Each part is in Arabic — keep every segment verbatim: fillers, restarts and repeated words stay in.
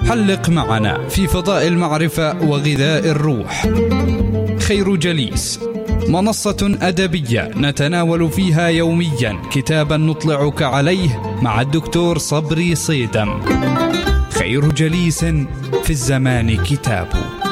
حلق معنا في فضاء المعرفة وغذاء الروح. خير جليس، منصة أدبية نتناول فيها يوميا كتابا نطلعك عليه مع الدكتور صبري صيدم. خير جليس في الزمان كتاب.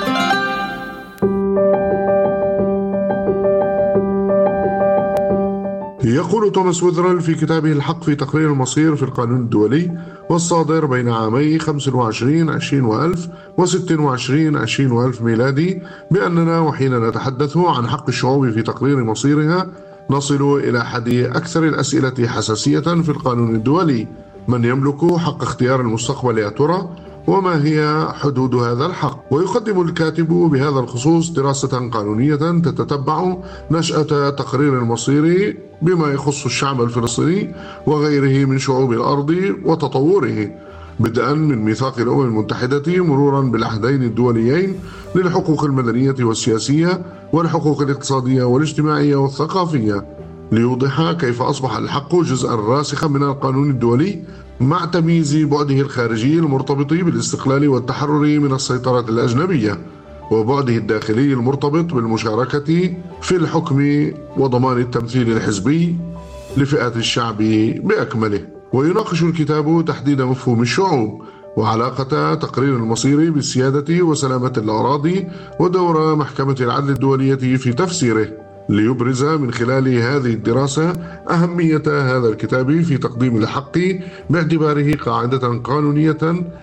يقول توماس ويذرل في كتابه الحق في تقرير المصير في القانون الدولي والصادر بين عامي خمسة وعشرين عشرين وألف وستة وعشرين عشرين وألف ميلادي بأننا وحين نتحدث عن حق الشعوب في تقرير مصيرها نصل إلى أحد أكثر الأسئلة حساسية في القانون الدولي: من يملك حق اختيار المستقبل يا ترى؟ وما هي حدود هذا الحق؟ ويقدم الكاتب بهذا الخصوص دراسة قانونية تتتبع نشأة تقرير المصير بما يخص الشعب الفلسطيني وغيره من شعوب الأرض وتطوره، بدءا من ميثاق الأمم المتحدة مرورا بالعهدين الدوليين للحقوق المدنية والسياسية والحقوق الاقتصادية والاجتماعية والثقافية، ليوضح كيف أصبح الحق جزءا راسخا من القانون الدولي مع تمييز بعده الخارجي المرتبط بالاستقلال والتحرر من السيطرة الأجنبية، وبعده الداخلي المرتبط بالمشاركة في الحكم وضمان التمثيل الحزبي لفئات الشعب بأكمله. ويناقش الكتاب تحديد مفهوم الشعوب وعلاقة تقرير المصير بالسيادة وسلامة الأراضي ودور محكمة العدل الدولية في تفسيره، ليبرز من خلال هذه الدراسة أهمية هذا الكتاب في تقديم الحق باعتباره قاعدة قانونية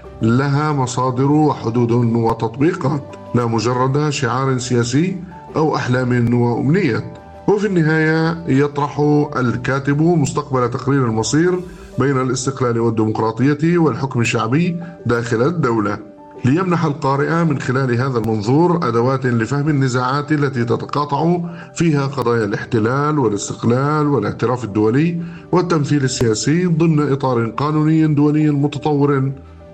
لها مصادر وحدود وتطبيقات، لا مجرد شعار سياسي أو أحلام وأمنيات. وفي النهاية يطرح الكاتب مستقبل تقرير المصير بين الاستقلال والديمقراطية والحكم الشعبي داخل الدولة، ليمنح القارئ من خلال هذا المنظور أدوات لفهم النزاعات التي تتقاطع فيها قضايا الاحتلال والاستقلال والاعتراف الدولي والتمثيل السياسي ضمن إطار قانوني دولي متطور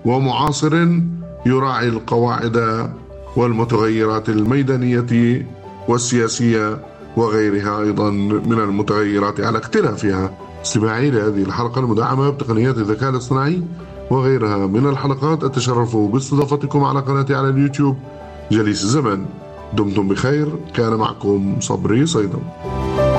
ومعاصر يراعي القواعد والمتغيرات الميدانية والسياسية وغيرها أيضا من المتغيرات على اختلافها. استماعي لهذه الحلقة المدعمة بتقنيات الذكاء الاصطناعي وغيرها من الحلقات، أتشرف باستضافتكم على قناتي على اليوتيوب جليس الزمن. دمتم بخير، كان معكم صبري صيدم.